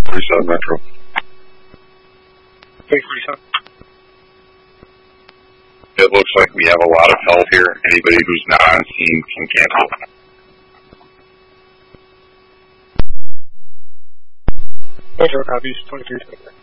347 Metro. 347. It looks like we have a lot of help here. Anybody who's not on scene can cancel. Metro copies, 2327.